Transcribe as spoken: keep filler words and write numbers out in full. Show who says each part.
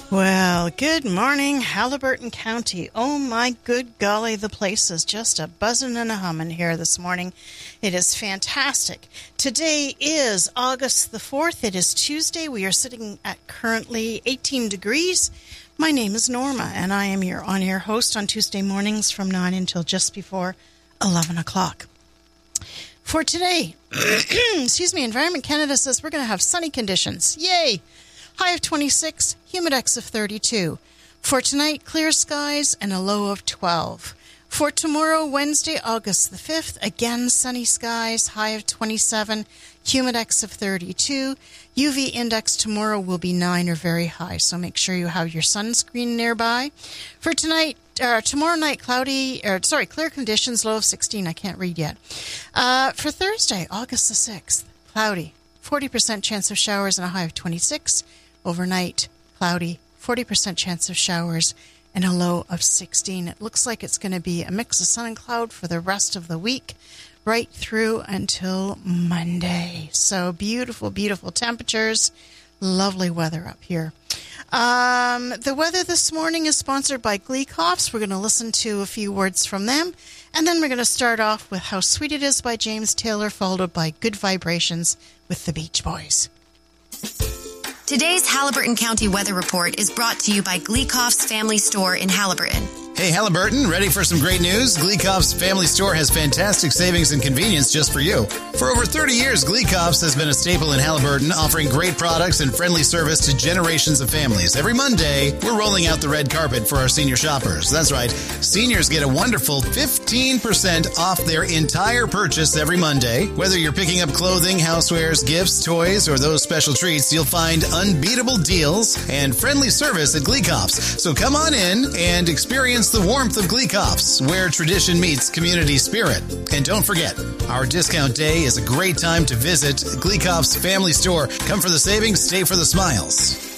Speaker 1: Well, good morning, Haliburton County. Oh my good golly, the place is just a buzzing and a humming here this morning. It is fantastic. Today is August the fourth. It is Tuesday. We are sitting at currently eighteen degrees. My name is Norma, and I am your on-air host on Tuesday mornings from nine until just before eleven o'clock. For today, excuse me, Environment Canada says we're going to have sunny conditions. Yay! High of twenty-six, humidex of thirty-two. For tonight, clear skies and a low of twelve. For tomorrow, Wednesday, August the fifth, again sunny skies, high of twenty-seven, humidex of thirty-two. U V index tomorrow will be nine or very high, so make sure you have your sunscreen nearby. For tonight, uh, tomorrow night, cloudy, or sorry, clear conditions, low of sixteen. I can't read yet. Uh, for Thursday, August the sixth, cloudy, forty percent chance of showers and a high of twenty-six. Overnight, cloudy, forty percent chance of showers, and a low of sixteen. It looks like it's going to be a mix of sun and cloud for the rest of the week, right through until Monday. So beautiful, beautiful temperatures, lovely weather up here. Um, the weather this morning is sponsored by Glee Coughs. We're going to listen to a few words from them, and then we're going to start off with How Sweet It Is by James Taylor, followed by Good Vibrations with the Beach Boys.
Speaker 2: Today's Haliburton County Weather Report is brought to you by Gleekoff's Family Store in Haliburton.
Speaker 3: Hey, Haliburton, ready for some great news? Gleekoff's Family Store has fantastic savings and convenience just for you. For over thirty years, Gleekoff's has been a staple in Haliburton, offering great products and friendly service to generations of families. Every Monday, we're rolling out the red carpet for our senior shoppers. That's right, seniors get a wonderful fifteen percent off their entire purchase every Monday. Whether you're picking up clothing, housewares, gifts, toys, or those special treats, you'll find unbeatable deals and friendly service at Gleekoff's. So come on in and experience the warmth of Gleekoffs, where tradition meets community spirit. And don't forget, our discount day is a great time to visit Gleekoff's Family Store. Come for the savings, stay for the smiles.